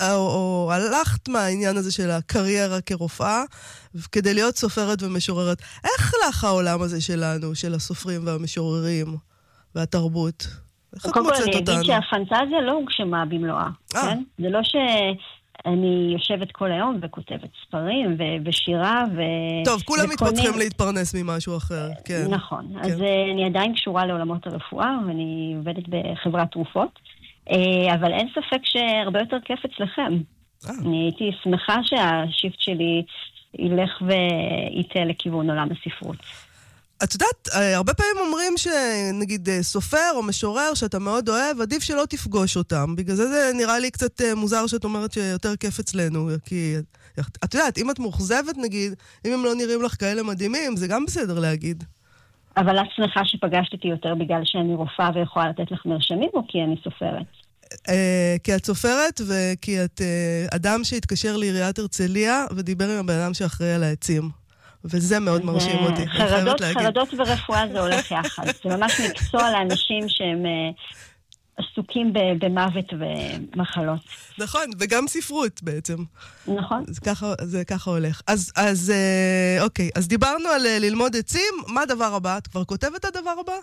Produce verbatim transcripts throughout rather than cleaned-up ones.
או, או הלכת מהעניין הזה של הקריירה כרופאה, כדי להיות סופרת ומשוררת. איך לך העולם הזה שלנו, של הסופרים והמשוררים והתרבות? איך את מוצאת אותנו? קודם כל אני אגיד שהפנטזיה לא הוגשמה במלואה, כן? זה לא שאני יושבת כל היום וכותבת ספרים ושירה ו... טוב, כולם מתפתחים להתפרנס ממשהו אחר, כן. נכון, אז אני עדיין קשורה לעולמות הרפואה, ואני עובדת בחברת תרופות, אבל אין ספק שהרבה יותר כיף אצלכם. אני הייתי שמחה שהשיפט שלי ילך ויתה לכיוון עולם הספרות. את יודעת, הרבה פעמים אומרים שנגיד סופר או משורר שאתה מאוד אוהב, עדיף שלא תפגוש אותם. בגלל זה זה נראה לי קצת מוזר שאת אומרת שיותר כיף אצלנו. כי את יודעת, אם את מוחזבת נגיד, אם הם לא נראים לך כאלה מדהימים, זה גם בסדר להגיד. אבל את שמחה שפגשת אותי יותר בגלל שאני רופאה ויכולה לתת לך מרשמים, או כי אני סופרת? כי את סופרת וכי את אדם שהתקשר לעיריית הרצליה ודיבר עם הבן אדם שאחראי על העצים. וזה מאוד מרשים אותי. חרדות, חרדות ורפואה זה הולך יחד. זה ממש מקצוע לאנשים שהם עסוקים במוות ומחלות. נכון, וגם ספרות בעצם. נכון. זה ככה, זה ככה הולך. אז, אז, אוקיי, אז דיברנו על ללמוד עצים. מה הדבר הבא? את כבר כותבת את הדבר הבא?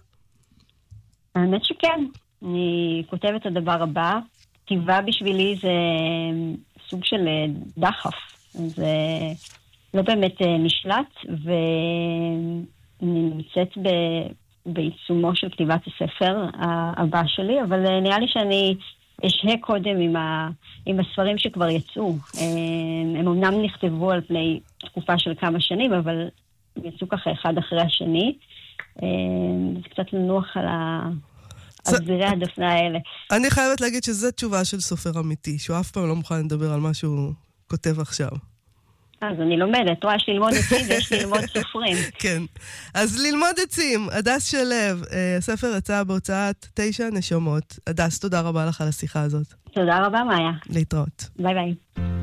האמת שכן. אני כותבת את הדבר הבא. כתיבה בשבילי זה סוג של דחף. זה לא באמת נשלט, ואני נמצאת ב... בעיצומו של כתיבת הספר הבא שלי, אבל נראה לי שאני אשהה קודם עם, ה... עם הספרים שכבר יצאו. הם אמנם נכתבו על פני תקופה של כמה שנים, אבל יצאו ככה אחד אחרי השני. זה קצת לנוח על ה... הזירי הדפנה האלה. אני חייבת להגיד שזו תשובה של סופר אמיתי, שהוא אף פעם לא מוכן לדבר על מה שהוא כותב עכשיו. אז אני לומדת, רואה, יש ללמוד עצים ויש ללמוד סופרים. כן. אז ללמוד עצים, הדס שלב, הספר יצא בהוצאת תשע נשמות. הדס, תודה רבה לך על השיחה הזאת. תודה רבה, מאיה. להתראות. ביי ביי.